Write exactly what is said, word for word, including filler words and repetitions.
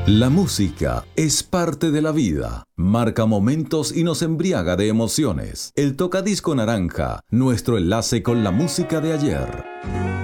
La música es parte de la vida, marca momentos y nos embriaga de emociones. El Tocadisco Naranja, nuestro enlace con la música de ayer.